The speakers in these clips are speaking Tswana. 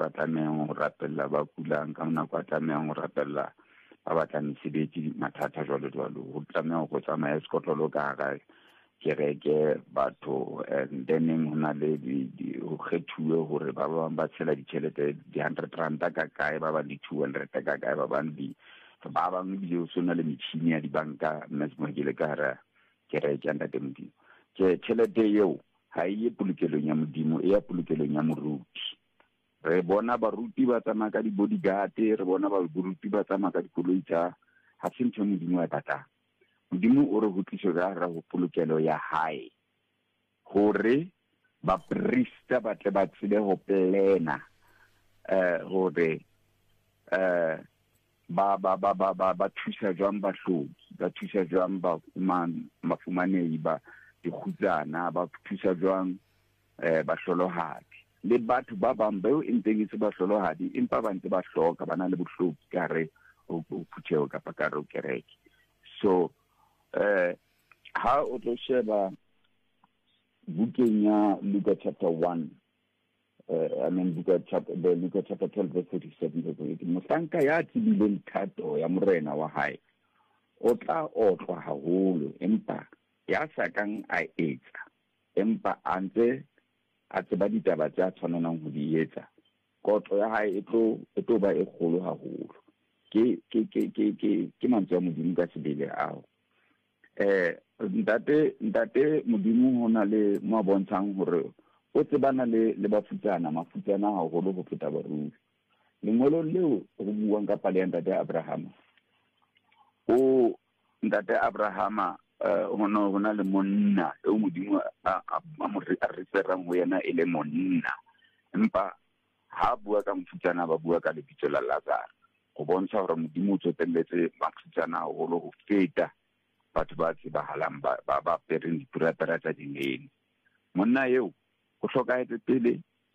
nako a tlamehang ho rapella ba kulang, ka nako a tlamehang ho rapella ba batlang mesebetsi mathata jwalo ho tlameha go tsamaya sekotlolo ka hara kereke batho, and then ho na le ho kgethuwe hore ba bang ba tshela ditjhelete di-R100 ka kae, ba bang di-200 ka kae, ba bang di so na le metjhini ya dibanka mmasmogile ka hara kereke ya Ntate Modimo. Ke tjhelete eo ha e polokelong ya Modimo, e ya polokelong ya moruti. Re bona baruti ba tsamaya ka di-bodyguard, re bona baruti ba tsamaya ka dikoloi tsa ha se ntho Modimo a batlang. Modimo o re ho tliswa ka hara ho polokelo ya hae hore ba prista ba tle ba tsebe ho plena hore ba thusa jwang bahloki, ba thusa jwang bafumanehi ba dikgutsana, ba thusa jwang bahlolohadi le batho ba bang beo e ntseng e se bahlolohadi empa ba ntse ba hloka, ba na le bohloki ka hare ho phutheho kapa ka hare ho kereke. So ha o tlo sheba bukeng ya Luke chapter 1, Luke chapter 12 verse 37, mohlanka ya tibileng thato ya morena wa hae o tla otlwa haholo, empa ya sakang a etsa, empa antse a tseba ditaba tsa tshwanelang ho di etsa, kotlo ya hae e tlo ba e kgolo haholo. Ke mantswe a Modimo ka sebele ao. Ntate Modimo hona le mo bontshang hore o tsebana le mafutsana haholo ho feta baruti. Lengolo leo re buang ka pale ya Ntate Abraham, Ntate Abrahama hona le monna eo Modimo a referang ho yena e le monna, empa ha bua ka mafutsana ba bua ka lebitso la Lazarus, go bontsha hore Modimo o tsotelletse mafutsana haholo ho feta batho ba tsebahalang ba pereng dipurapera tsa dineng. Monna eo go hlokahetse pele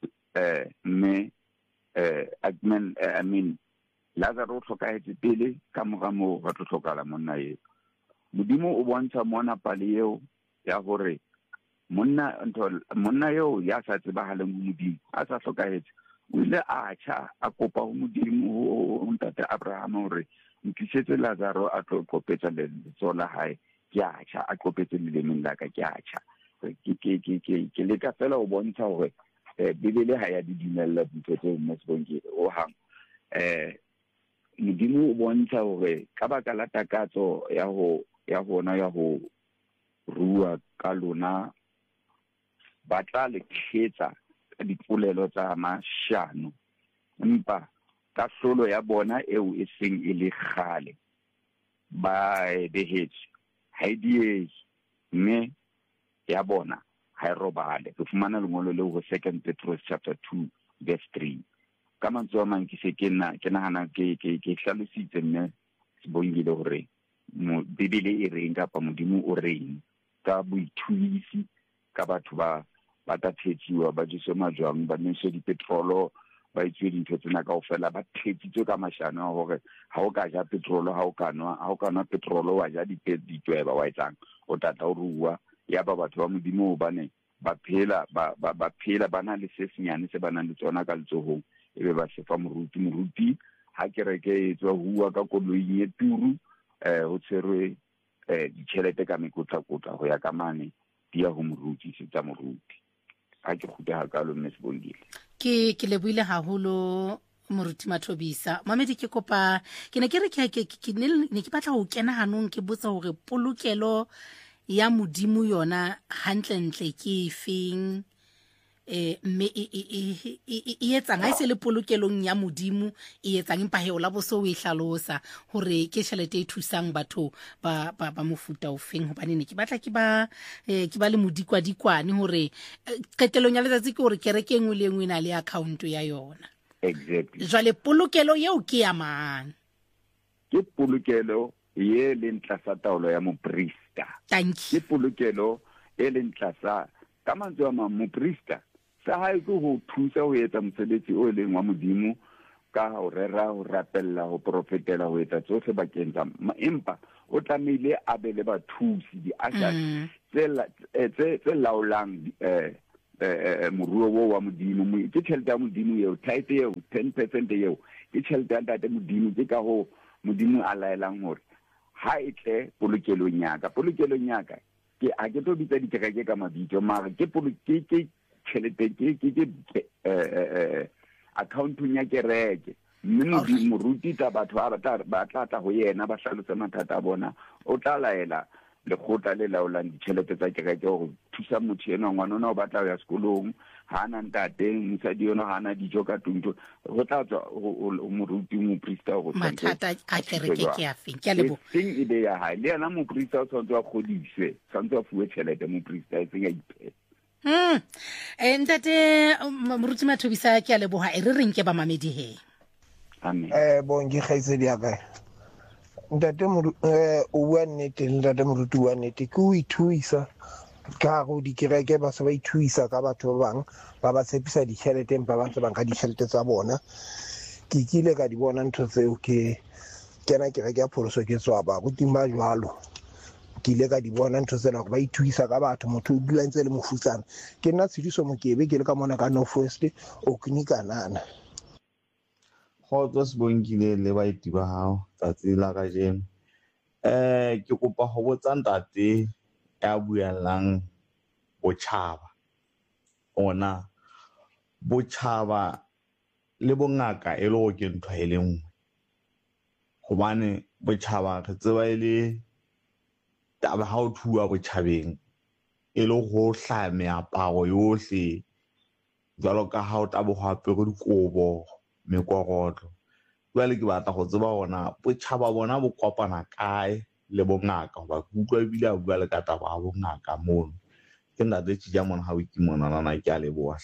Lazarus o hlokahetse pele ka mora moo ba tlo hlokala monna eo. Modimo o bontsha mona pale eo ya hore monna eo ya sa tsebahaleng ho Modimo a sa hlokahetse o ile a tjha a kopa ho Modimo ho Ntate Abraham hore nkisetse Lazarus a tlo kopetsa letso la hae, ke a tjha a kopetse lelemeng la ka, ke a tjha. Ke le ka fela ho bontsha hore Bibele ha ya di dumella dintho tse mmasebongile o hang. Modimo o bontsha hore ka baka la takatso ya ho rua ka lona ba tla le khetsa ka dipolelo tsa mashano, empa ka hlolo ya bona eo e seng e le kgale ba behetse ha die mme ya bona ha robale. Re fumana lengolo leo ho 2 Petrus chapter 2 verse 3. Ka mantswe a mang ke nahana ke hlalositse mme sebongile hore Bibele e reng kapa Modimo o reng ka boithuisi ka batho ba tathetsiwa ba jeswe majwang ba nese dipetrolo ba itswe dintho tsena kaofela ba thetsitswe ka mashano hore ha o ka ja petrolo, ha o ka nwa petrolo wa ja ditweba wa etsang o tata o ruwa ya ba batho ba Modimo bane ba phela ba na le se senyane se ba nang le tsona ka letsohong, ebe ba sefa moruti ha kereke e tswa huwa ka koloi e turu ho tserwe ditjhelete ka mekotla ho ya ka mane di ya ho moruti se tsa moruti. Ha ke khuta ha kalo mme sebongile ke leboile haholo Moruti Mathobisa. Mamedi ke kopa ke ne ke re ne ke batla ho kena hanong ke botsa hore polokelo ya Modimo yona hantle ke efeng, mme e etsang ha se le polokelong ya Modimo e etsang, empa he o la boso o e hlalosa hore ke tjhelete e thusang batho ba mofuta ofeng. Hobane ne ke batla ke ba le modikwadikwane hore qetelong ya letsatsi ke hore kereke engwe le engwe na le account ya yona. Exactly. Jwale polokelo eo ke ya mang? Ke polokelo ye le ntlasa taolo ya moprista. Ke polokelo e le ntlasa ka mantswe a mang moprista sa hae go ho thusa ho etsa mosebetsi o leng wa Modimo ka ho rera ho rapella ho profetela ho etsa tsohle bakeng tsa empa o tlamehile a be le bathusi di asha tse laolang moruo wo wa modimo ke tšhelete ya modimo eo tithe eo 10% eo ke tšhelete ya ntate modimo ke ka go modimo a laelang gore ha e tle polokelong yaka ke a ke to bitsa dikereke ka mabitso mara ke tšhelete ke accountong ya kereke mme moruti ta batho ba tla go yena ba hlalose mathata a bona o tla laela lekgotla le laolang ditšhelete tsa kereke go thusa motho eno ngwana ona o batla go ya sekolong ha ana ntate mosadi ono ha ana dijo ka tunto go tla tswa moruti moprista go mathata a kereke ke a feng ke a lebo seng ide ya hae le yana moprista o tshwanetse a kgodiswe tshwanetse a fuwe tšhelete moprista e seng a iphe ntate moruti Mathobisa ke a leboga e re reng ke ba mamedi he amen bonke kgaitsedi ya kae ntate o bua nnete ntate moruti wa nnete ke o ithuisa ka go dikereke ba se ba ithuisa ka batho ba bang ba ba tshepisa ditšhelete empa ba ntse ba nka ditšhelete tsa bona ke kile ka di bona ntho tseo ke kena kereke ya pholoso ke tswa ba go timba jwalo ke ile ka di bona ntho tsena go ba ithuisa ka batho motho o dula ntse le mofutsana ke nna Tshidiso Mokebe ke le ka mona ka North West o knikanana Kgotso Sibongile le baeti ba hao tsatsi la kajeno ke kopa go botsa ntate ya buelang botjhaba ona botjhaba le bongaka e le go ke ntho e le nngwe gobane botjhaba re tseba ile taba ha o thuwa botjhabeng e le go hlaya meaparo yohle jwalo ka ha o tabo hape go dikobo mekorotlo jwale ke batla go tseba bona botjhaba bona bo kopana kae le bongaka ba utlwa ebile a bua le ka taba ya bongaka mono ke ntate tšea mona ha o ikimonana ke a lebohle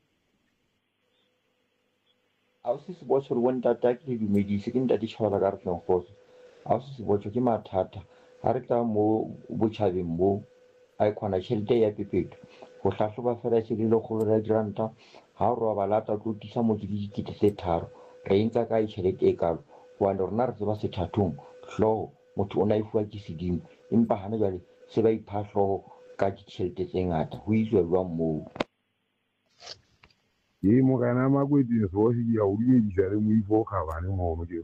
a se se botsa re bontate ke le dumedise ke ntate tšhaba ka re tleng kgotso a se botsa ke mathata ha re tla mo botjhabeng mo a ikgona tšhelete ya pepeto go hlahloba fela se le lekgolo la diranta ha o roba lata tlo tisa mo dikete tse tharo re entsa ka tšhelete e kalo gobane rona re tseba sethathong hlogo motho o na e fuwa ke sedimo empa hana jwale se ba ipha hlogo ka ditšhelete tse ngata ho iswa jwang moo ye mogana Makwetsi so se ya o dumedisa le moifo khabane mono ke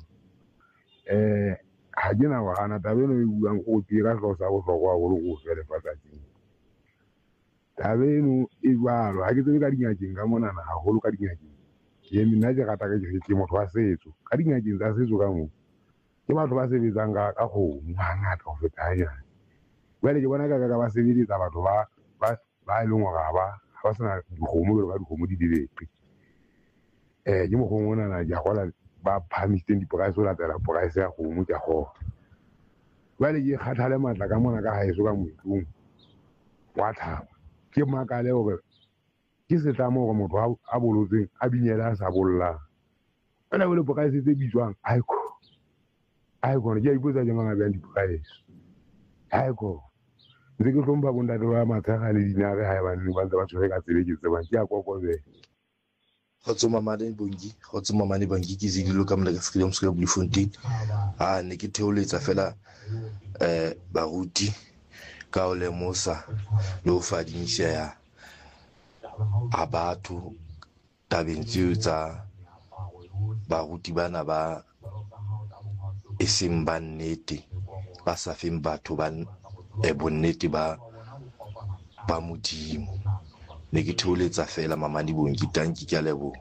ha ke na wahana tabeno e buang go tira hlo sa go hlokwa go go fele patsatsing tabeno e balo ha ke tsebe ka dinyakeng ka mona na haholo ka dinyakeng ke mina ke rata ke motho wa setso ka dinyakeng tsa setso ka mo ke batho ba sebetsang ka go ngata go feta yana bale ke bona ka ba sebeletsa batho ba e leng gore ba sena dikgomo ba dikgomo di dilepe ke mogongwe na ja gola ba phamisitseng diprice o latela price ya kgomo tja go bale ke kgathale matla ka mona ka haeso ka moetlong wa thaba ke makale gore ke setlamo gore motho a bolotseng a binyela a sa bolla bale le price tse bitswang aiko ne ke ipotsa jang ga bjang diprice aiko ntse ke tlhompha bontate ba mathega le dinare ha ba nne ba ntse ba tshwere ka tsebe ke tsebang ke a kokobela Kgotso mamane bongi ke zidilo ka mona ka Freedom Square Bloemfontein ne ke theoletsa fela baruti ka o lemosa le ho fadimisa ya a batho tabeng tseo tsa baruti bana ba eseng ba nnete ba sa feng batho ba bonnete ba modimo ne ke theoletsa fela mamane bongi tanki ke a leboha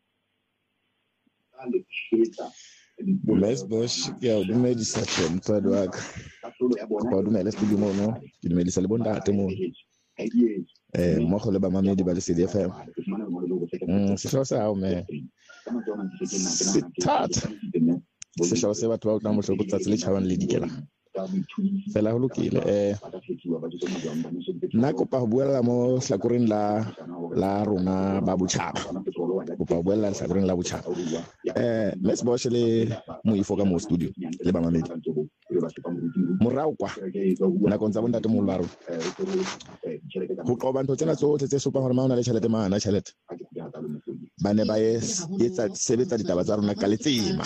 Mes bosh ya dumedisa mtswadi waka kwa dumela studio mono ke dumedisa le bontate mono mmogo le ba mamedi ba le CDFM sehloho sa hao me sithata sehloho se batho ba o tla mo hloko tsatsi le tjhabang le dikela fela ho lokile nna kopa ho buella mo hlakoreng la rona ba botjhaba kopa ho buella hlakoreng la botjhaba Mes bosh le moifo ka mo studio le ba mamedi morao kwa nakong tsa bontate mo laro ho qoba ntho tsena tsohle tse supang hore maona le tjhelete maana tjhelete ba ne ba sebetsa ditaba tsa rona ka letsema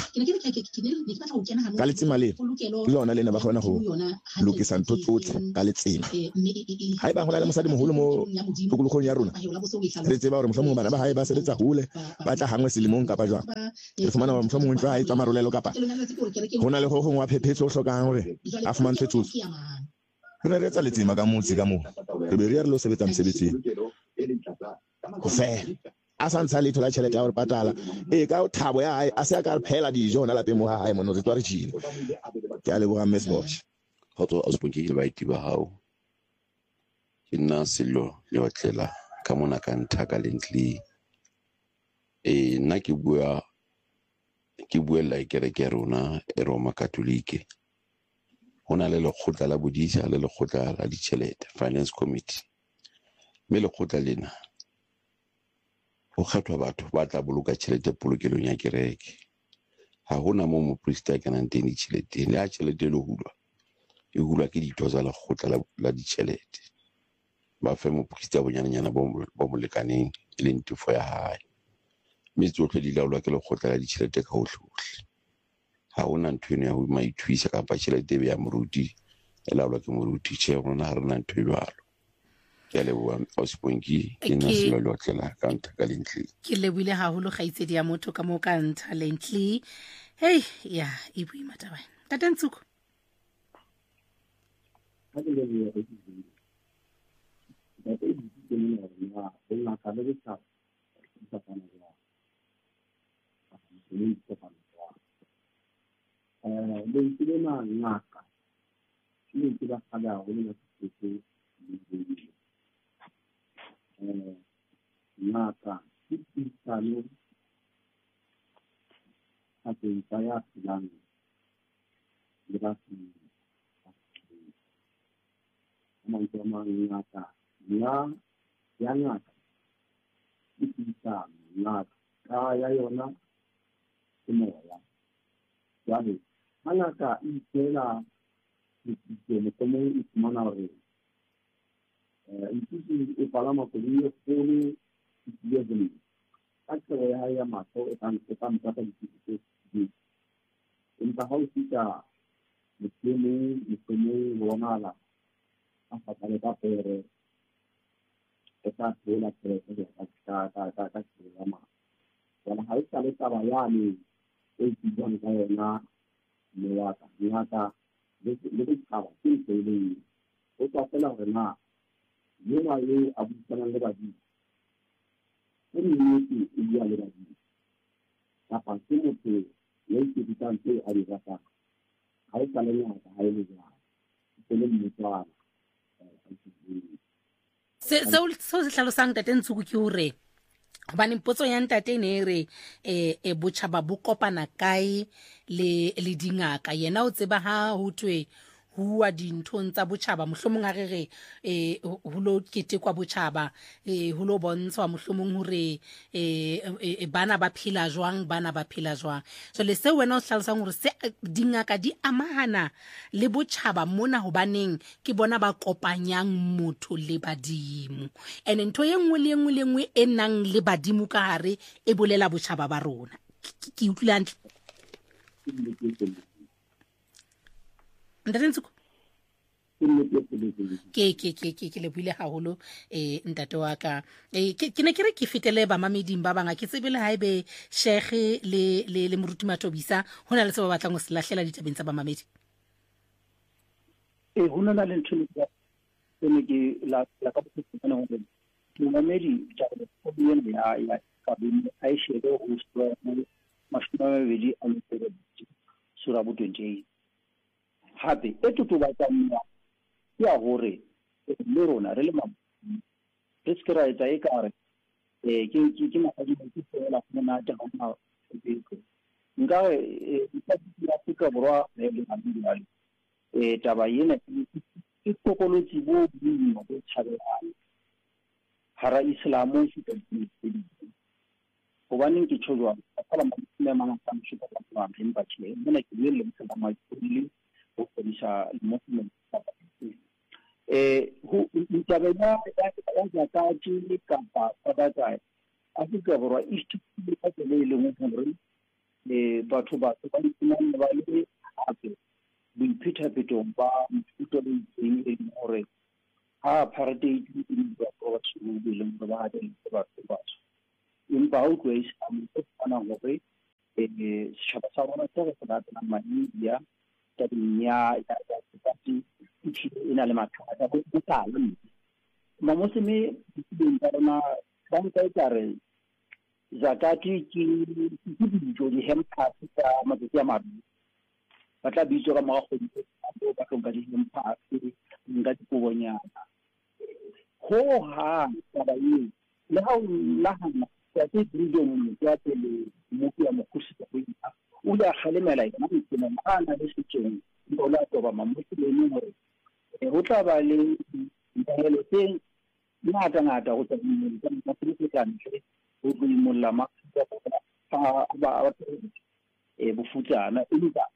le lona le ne ba kgona go lokisa ntho tsotlhe ka letsema ha e ba gona le mosadi mogolo mo tikologong ya rona re tseba gore mohlomongwe bana ba hae ba sebetsa hole ba tla hangwe selemong kapa jwang re fumana gore mohlomongwe ntlo ha e tswa marolelo kapa go na le go gongwe wa phephetso o hlokang gore a fumantshwe tsotso re re etsa letsema ka motse ka moo re be re re lo sebetsa mosebetsing go fela a sa ntsha letho la tšhelete ya gore patala ka thabo ya hae a se a ka re phela dijo na lapeng mo ga hae mono re tswa re jile ke a leboga Messbosh kgotso Ausi ke baiti ba hao ke nna Sello le otlela ka mona ka Nthaka Lentle nna ke buela kereke rona e Roma Katolike hona le lekgotla la bodisa le lekgotla la ditšhelete finance committee mme lekgotla lena ho kgethwa batho ba tla boloka tšhelete polokelong ya kereke ha hona mo moprista a kenang teng ditšhelete le ha tšhelete e hulwa ke ditho tsa lekgotla la ditšhelete ba fe moprista bonyananyana bo mo lekaneng e leng tefo ya hae mme tsotlhe di laolwa ke lekgotla la ditšhelete ka hohlehohle ha hona ntho eno ya ho maithuisa kapa tšhelete be ya moruti e laolwa ke moruti tjhe rona ha rena ntho e jwalo ke a leboha Ausi ke nna Sello le otlela ka Nthaka Lentle ke lebohile haholo kgaitsedi ya motho ka mo ka Nthaka Lentle hey ya e boima taba tata Ntsuko ngaka ke tsano a tsa ya filang le ba se ngaka ya ngaka ke tsano ngaka ya yona ke moya jwale ngaka e tsela le como ifumana hore e palama koloi e kgolo e tsile ka tsela ya hae ya matho e ka mpata dithuto tse empa ha o fihla mohlomong bonahala a fatale ka pere e ka tsela tšhelete ka tsela ya matho jwale ha e sa le taba yane e tsibang ka yona ngaka le ditšhaba ke ntho e leng o tswa fela gore na yoa yo a buisanang le badimo e nnete e bua le badimo kapa ke motho ya iketsetsang tse a di ratang ga e sa le ngaka ga e le jalo e le mmotswana seo se hlalosang tate Ntsuko ke hore hobane potso ya ntate ne re botjhaba bo kopana kae le dingaka yena o tseba ha ho thwe huwa dinthong tsa botjhaba mohlomong a re ho lo ketekwa botjhaba ho lo bontshwa mohlomong hore bana ba phela jwang so le se wena o hlalosang hore se dingaka di amahana le botjhaba mona hobaneng ke bona ba kopanyang motho le badimo ene ntho ye nngwe le nngwe e nang le badimo ka hare e bolela botjhaba ba rona ke utlwile hantle ntate Ntsuko ke lebohile haholo ntate wa ka ke ne ke re ke fetele ba mameding ba banga ke tsebile ha ebe Sheikh le Moruti Mathobisa hona le se ba batlang go se lahlela ditabeng tsa ba mamedi hona na le ntho ya ke la ka botshwana ho le mamedi ja go bua ya ka bone a shebe ho swa mo mashomabedi a motse sura bo 28 hape e totobatsang ya hore le rona re le re se ra etsa e ka re ke mafadi mo tsela go na ta ga nka ya Afrika Borwa le le taba yena ke kokolotsi bo bino bo tshabela hara islamo se teng go baneng ke tshojwa ka la mama ka mshuka ka ba mpa tshile mona ke le mse ba mai le go kodisa movement ho ntabela ya ka tshile ka ba ba Afrika Borwa e thutile ka tsela e leng gore batho ba iphumana ba le hape boiphetaphetong ba mofuta o itseng e leng gore apartheid e dira gore batho ba e leng gore ba hadeletse batho batsho. Empa ha o tloa islam e kgona gore setšhaba sa rona se re se latelang ma-media tabeng ya e na le mathata bo tala mme mamose mme ditibeng tsa rona ba nka e tare zakati ke dijo di-hampers tsa matsatsi a mabedi ba tla bitswa ka morago ba tlo ka di-hampers nka dikobonyana ho taba eo le ha o nahana ya tse dirileng motho ya pele motho ya mokgositsa go ina o le a kgalemela yena metsena a na le setsong o la toba mamose le ene gore go tla ba le dipehelo tse ngata go tsa mmele ka maphilisi ka ntle go imolla mafuta ba bofutsana empa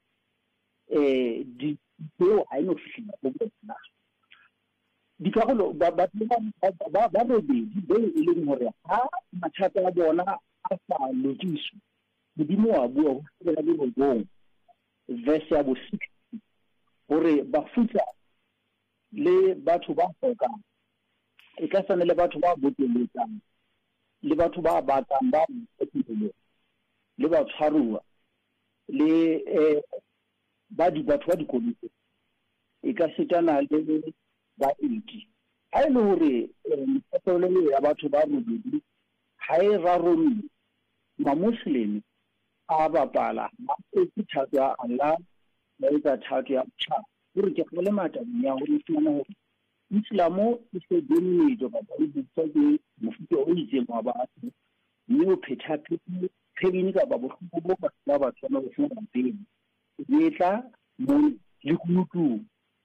dipeo ha e no fitlhela go bona dikarolo ba robedi be e leng gore ha mathata a bona a sa lokiswe modimo wa bua go fela le robong verse ya bo 60 gore ba futsa le batho ba hlokang e ka sana le batho ba boteletsang le batho ba batlang ba motho le ba tshwaruwa le batho ba dikomiti e ka setana le ba 80 ha e le hore motho ya batho ba robedi ha e rarome ma-Muslim a bapala ba e thato ya Allah ba etsa thato ya tjha gore ke go le matabeng ya hore fumana hore Islamo e se dominate ba e butsa ke mofuta o itseng wa batho mme o phethaphethe ka ba bohloko bo ba ba tsona go fumana pele letla mo le kunutu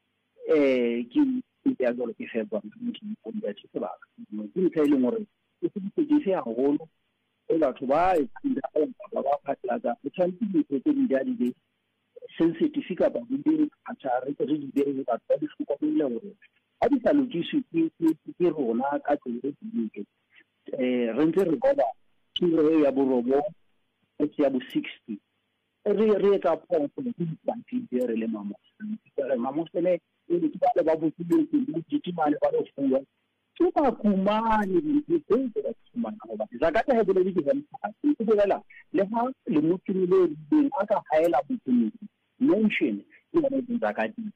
ke ya gore ke feba mo di a tse ba ke ntse e leng gore e se ditse haholo e batho ba e tsinda ba phatlaga o tshwanetse ditse tse di a di sensitive ka ba di a tsare re di bere ba di hlokomela gore a di sa lokiswe ke rona ka tsela e dike re ntse re goba tiro ya borobo e ya bo 60 re ka phoso le di re le mamosele e di ba ba botile di mane ba lo fuwa ke ba kumane di tse ba kumana ba zakata he bole di hempa ke bolela le ha le motho le di aka haela botile mention ke ba di zakati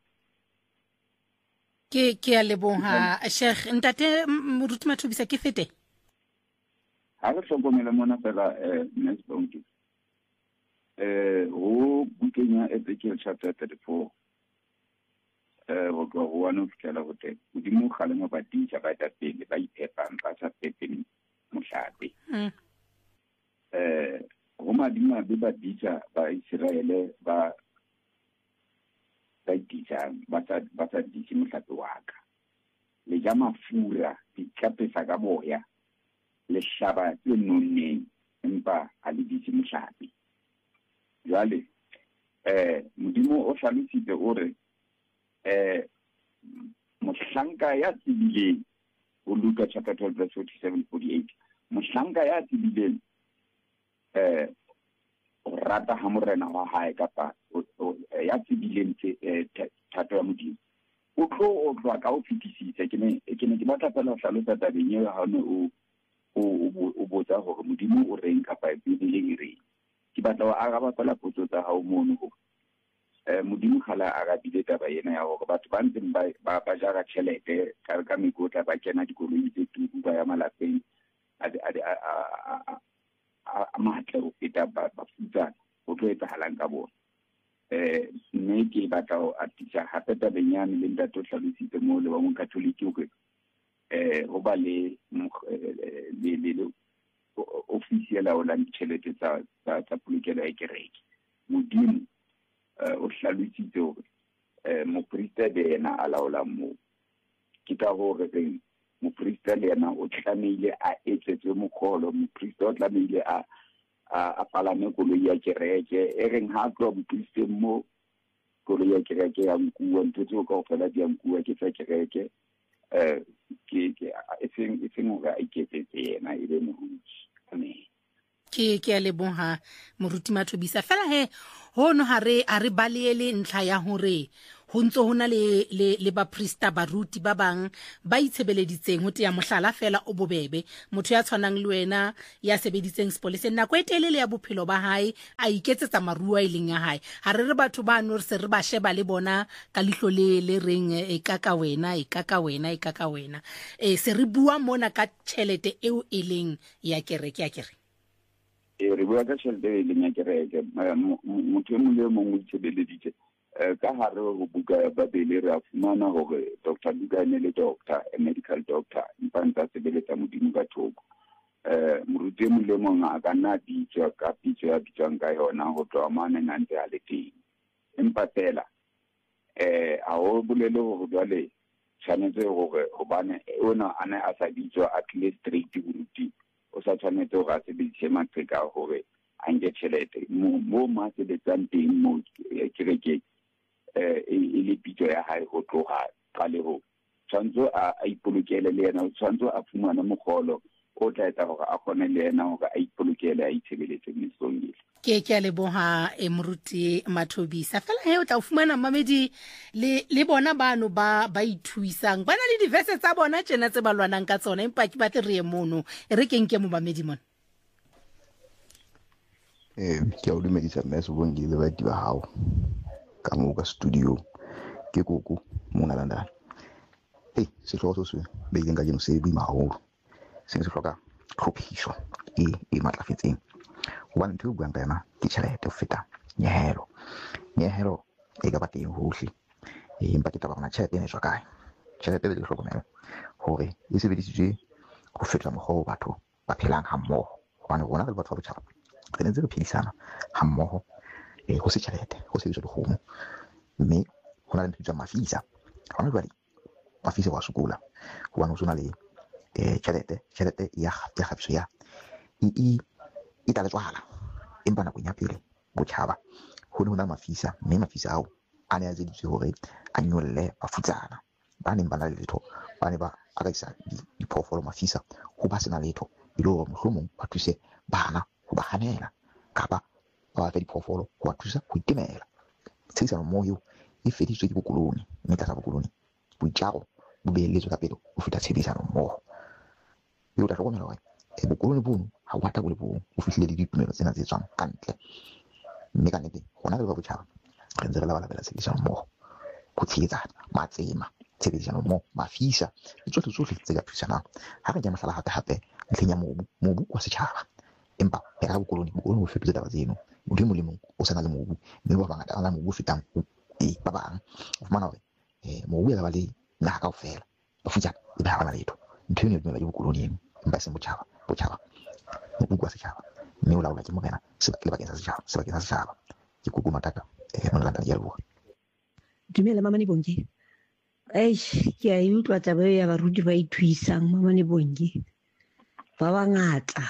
ke a leboha Sheikh ntate moruti Mathobisa ke fete ha re hlokomela mona fela Nesbonke ho bukenya Ezekiel chapter 34 go tloa go wana o fitlhela go teng godimo ga le mo baditša ba eta pele ba iphepang ba sa phepeng mohlape go madimabe baditša ba Iseraele ba ititšang ba sa ditše mohlape wa ka le ja mafura di tlapesa ka boya le hlaba tse nonneng empa a le ditše mohlape jwale modimo o hlalositse o re mohlanka ya tsibileng o Luka chapter 12 verse 47-48 mohlanka ya tsibileng o rata ha morena wa hae kapa ya tsibileng thato ya modimo o tloa ka o fetisitse ke ne ke batla fela ho hlalosa tabeng eo ha o botsa hore modimo o reng kapa Bibeleng e reng ke batla ho araba fela potso tsa hao mono modimo gala a rabile taba ena ya hore batho ba ntseng ba jara tšhelete ka mekotla ba kena dikoloi tse tuku ba ya malapeng a matle go feta bafutsana go tlo etsagalang ka bona mme ke batla go atisa gape tabeng yane le ntate o hlalositse mo le ba monkatoliki gore go ba le ofisi ya laolang ditšhelete tsa polokelo ya kereke modimo o hlalositse gore mopriste le yena a laolang moo ke ka gore mopriste le yena o tlamehile a etsetswe mokgolo mopriste o tlamehile a palame koloi ya kereke e reng ha tloa mopristeng mo koloi ya kereke ya nkuwa ntho tseo ka go fela di ya nkuwa ke tsa kereke e seng gore a iketsetse yena e be mohudi ke a leboha moruti Mathobisa fela he hono ha re baleele ntlha ya hore ho ntso hona le ba prista baruti ba bang ba itshebeleditseng ho tea mohlala fela o bobebe motho ya tshwanang le wena ya sebeditseng sepoleseng nako e telele ya bophelo ba hae a iketsetsa marua e leng ya hae ha re batho ba no re se re ba sheba le bona ka lihlo le reng e ka wena se re bua mona ka tšhelete eo e leng ya kereke re bua ka tšhelete e leng ya kereke motho e mong le mong o itshebeleditse ka hare ho buka ya Babele re a fumana hore Dr. Lugane le doctor, a medical doctor, empa ntse a sebeletsa Modimo ka thoko. Moruti e mong le mong a ka nna bitswa ka pitso ya bitswang ka yona ho tloha mane a ntse a le teng. Empa fela a ho bolele hore jwale tshwanetse hore hobane ona a ne a sa bitswa a tlile straight boruti o sa tshwanetse hore a sebedise maqheka hore a nke tjhelete mo ma sebetsang teng mo kerekeng e le pitso ya hae ho tloha qale ho tshwanetse a ipolokele le yena tshwanetse a fumana mogolo o tla etsa hore a kgone le yena hore a ipolokele a itshebeletse mesong ele ke a leboha moruti Mathobisa fela he o tla fumana mamedi le bona bano ba ithuisang bana le diverse tsa bona tsena tse ba lwanang ka tsona empa ke batle re mono re kenke mo mamedi mona ke a dumedisa mmeso bongile ba di ba hao ka mo ka studio ke koko mona London sehloho se be ileng ka jeno se boima haholo se hloka tlhophiso e matlafetseng hobane ntho e buang ka yona ke tjhelete ho feta nyehelo e ka ba teng hohle empa ke taba hona tjhelete e tswa kae tjhelete le hlokomelo hore e sebedisitswe ho fetla mokgwa batho ba phelang ha mmoho hobane rona le batho ba botjhaba re ntse re phedisana ha mmoho ho se tjhelete ho sebediswa dikgomo mme hona le ntho tsa mafisa hona jwale mafisa wa sokola hobane ho sona le tjhelete ya kgabiso ya e taletswahala empa nakong ya pele botjhaba ho ne hona mafisa mme mafisa ao a ne a zeditswe hore a nyolle bafutsana ba neng ba na le letho ba ne ba akaisa diphoofolo mafisa ho ba sena letho ile hore mohlomong ba thuse bana ho ba hanela kapa ba fa diphoofolo ho ba thusa ho itemela tshebedisano mmoho eo e feditswe ke bokoloni mme tlasa bokoloni boitjaro bo beeletswe ka pele ho feta tshebedisano mmoho eo tla hlokomela hore bokoloni bono ha wa ta bo le bong o fihlile le ditumelo tsena tse tswang kantle mme ka nnete hona le ba botjhaba re ntse re labalabela tshebedisano mmoho ho tshehetsana matsema tshebedisano mmoho mafisa le tsohle tse ka thusanang ha re ja mahlala hape ntlheng ya mobu wa setjhaba empa ya bokoloni ho fepetse taba tseno motho mo le mong o sana le mobu mme ba bangata ana mobu fetang ba bang o fumana hore mobu ya ba le naha kaofela ba futsa e ba hana letho ntho e ne dumela bokoloni empa se botjhaba mobu wa setjhaba mme o laola ke morena sebakeng sa setjhaba ke kuku mataka mo London ya leboha dumela Mamane Bongi ke a utlwa taba ya baruti ba ithuisang Mamane Bongi ba bangata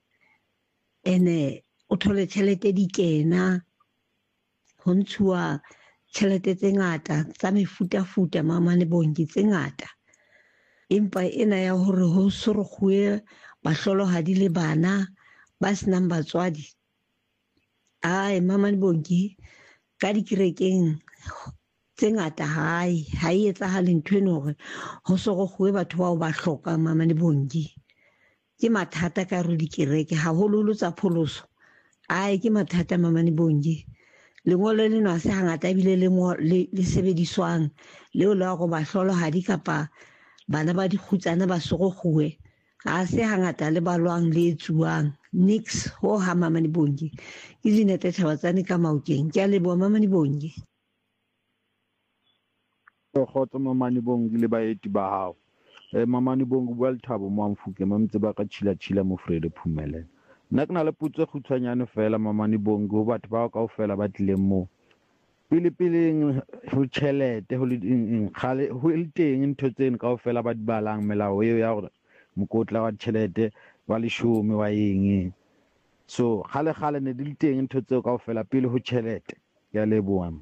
ene o thole tjhelete di kena ho ntshuwa tjhelete tse ngata tsa mefuta Mamane Bongi tse ngata empa ena ya hore ho sorokgwe bahlolohadi le bana ba senang batswadi Mamane Bongi ka dikerekeng tse ngata ha e etsahale ntho eno hore ho sorokgwe batho bao ba hlokang Mamane Bongi ke mathata ka re dikereke haholoholo tsa pholoso ke mathata Mamane Bongi lengolo lena se hangata ebile le sebediswang leo la go ba hlolohadi kapa bana ba dikgutsana ba sorokgwe se hangata le balwang le etsuwang nix ho ha Mamane Bongi ke Linete Thabatsane ka Maokeng ke a leboha Mamane Bongi khotso Mamane Bongi le baeti ba hao Mamane Bongi bua Lethabo mo Mfuke mamtse ba ka tshila mo Frede Phumele nna ke na le putso khutshwanyane fela Mamane Bongi ho batho ba kaofela ba tlileng mo pele ho tjhelete ho le khale ho le teng ntho tseno kaofela ba di balang melao eo ya gore mokotla wa tjhelete wa leshome wa eng so khale ne di le teng ntho tseo kaofela pele ho tjhelete ya leboha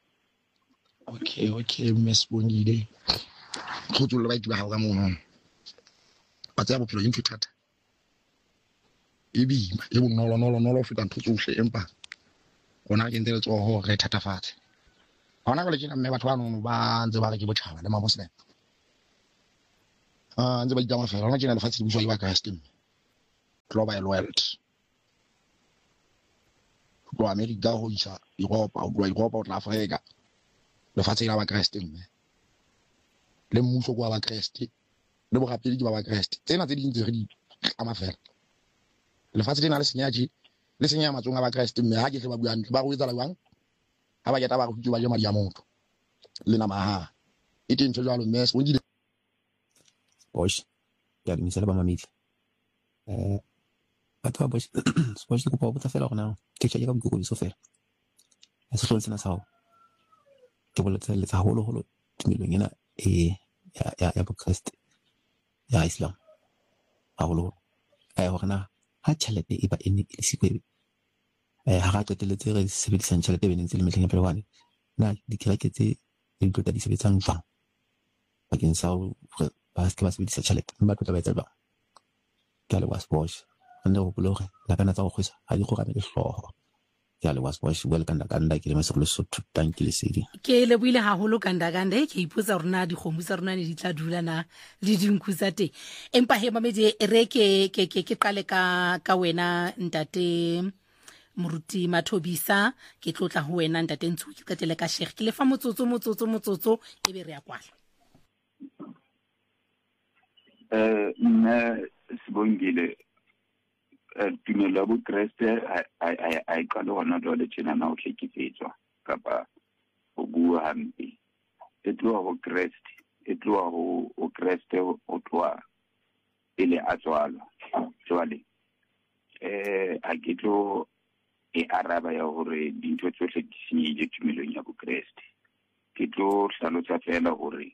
Okay Miss Bongile go tsolla ba itse ba ga mo ba tsaya bophelo ntho thata e boima e bonolo ho feta ntho tsohle empa rona ke ntse le tsoho re thatafatse hona go le tjena mme batho ba no ba ntse ba re ke botjhaba le mabosle ntse ba ditama fela hona tjena lefatshe le buswa ke ba Kreste global world go America ho isa Europa o tla Afrika lefatshe la ba Kreste mme le mmuso kwa ba Kreste le borapedi ke ba Kreste tsena tse ding tse re di ama fela lefatshe lena le senya matsong a ba Kreste mme ha ke tle ba buang ba go etsa la bang ha ba keta ba go ba je madi a motho le na maha e teng tso jalo mme se o di bosh ya di misala ba mamedi batho ba bosh bosh ko pa botsa fela gona ke tshaya ka go so fela a se tlhole sena sao ke boletse le tsa holo tumelong ena ya bo Kriste ya Islam haholo hona ha tšhelete e ba ene le sikwebe ha ga qeteletse re sebedisang tšhelete be ntse le metleng ya pelewane na dikereke tse di tlotla di sebetsang jwang bakeng sa hore ba se ba sebedisa tšhelete ba tlotla ba etsa jwang ke a le wasbosh ande go bolore la kana tsa go kgwesa ha di go le hloho ke a le wasbosh bua le kanda ke le masego le sotho tanki le sedi ke le buile haholo kanda ke ipotsa rona di kgomo tsa rona ne di tla dulana le dinku tsa te empa he mamedi re ke qale ka wena ntate Moruti Mathobisa ke tlotla ho wena ntate Ntsu ke qetele ka Sheikh ke le fa motsotso e be re ya kwala nna Sibongile tumelo ya bo Kreste a e qale hona jwale tjena na o hlekefetswa kapa ho bua hampe e tloha ho Kreste e tloha ho Kreste o tloha ele a tswalwa jwale a ke tlo e araba ya hore dintho tsohle di senyehile tumelong ya bo Kreste ke tlo hlalosa fela hore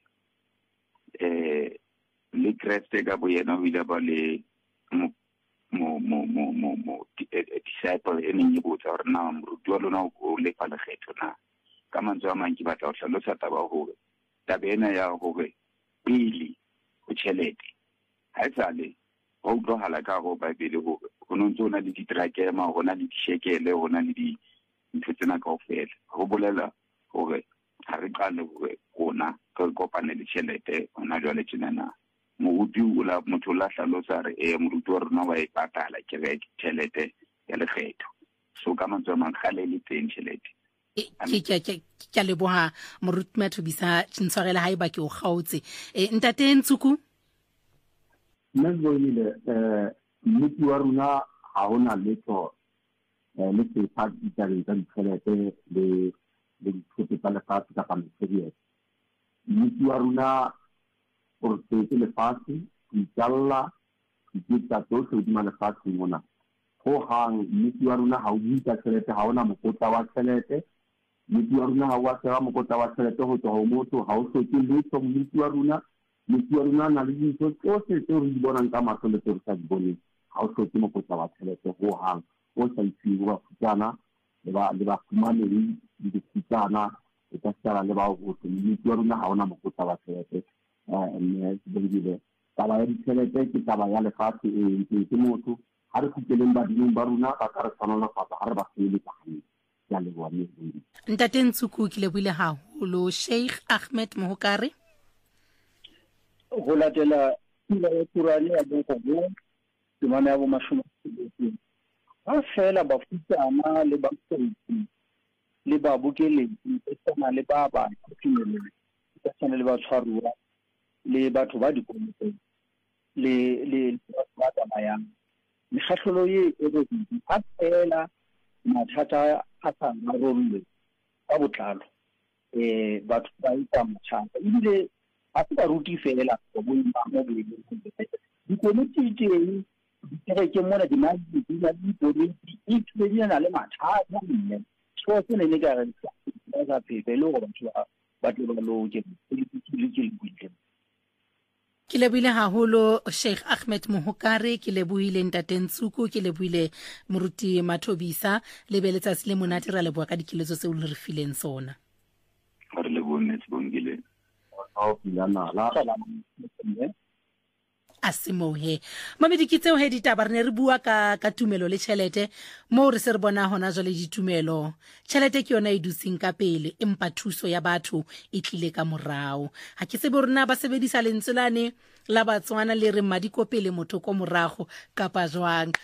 le Kreste ka bo yena o ile ba le disciple e neng e botsa hore na moruti wa lona o lefa lekgetho na ka mantswe a mang ke batla ho hlalosa taba hore taba ena ya hore pele ho tjhelete ha e sale ho utlwahala ka go Bibele hore ho ntse hona le ditrakema hona le dishekele hona le dintho tsena kaofela ho bolela hore ha re qale hore rona re kopane le tjhelete hona jwale tjena na moruti motho la hlalosa re moruti wa rona wa e patala ke re tjhelete ya lekgetho so ka mantswe a mang khale le teng tjhelete ke leboha Moruti Mathobisa tshwarela ha eba ke o gautse ntate Ntsuku nna bonile mmuti wa rona ha hona letho le se fa ditaba tsa ditjhelete le dithoto tsa lefatshe kapa mesebetsi mmuti wa rona o se lefatshe italla ditsa tsohle hodima lefatshe mona ho hang mmuti wa rona ha o ditsa tjhelete ha hona mokotla wa tjhelete mmuti wa rona ha wa tsaya mokotla wa tjhelete ho tswa ho motho ha o hloke letho mmuti wa runa na le dintho tsohle tseo re di bonang ka mahlo le tseo re sa di boneng ha o hloke mokotla wa tjhelete ho hang o sa itseng ba futsana le ba fumaneng le dikhutsana e ka sala le ba ho mmuti wa rona ha hona mokotla wa tjhelete mme se bile taba ya ditjhelete ke taba ya lefatshe ke motho ha re futeleng badimong ba rona ba ka re tshwanela fa ha re ba fele ka hane ya le bona ntate Ntsuku ke le buile haholo Sheikh Ahmed Mohokare go latela pula ya Qur'ane ya boko temana ya bo mashome ba fela ba futsana le ba tsotsi le ba bokeletsi tsena le ba tumelong tsena le ba tshwaruwa le batho ba dikomite le ba tsamayang mekgahlolo ye e re a fela mathata a sa rarollwe ka botlalo batho ba itsa mathata ebile a se ba ruti fela go boima mo beleng dikomiti teng ke mona di na di politi e tsena le mathata mme so se ne ka re sa pepe le go batho ba lo ke ke lebohile haholo Sheikh Ahmed Mohokare ke lebohile ntate Ntsuku ke lebohile Moruti Mathobisa le beletsatsi le monate ra leboha ka dikiletso tseo le re fileng sona re lebohile Sibongile a semohe mamedi ke tseo he ditaba re ne re bua ka tumelo le tšhelete mo re se re bona hona jwale ditumelo tšhelete ke yona e dutseng ka pele empa thuso ya batho e tlile ka morao ha ke se borona ba sebedisa lentswe lane la Batswana le re madikopele motho ko morago kapa jwang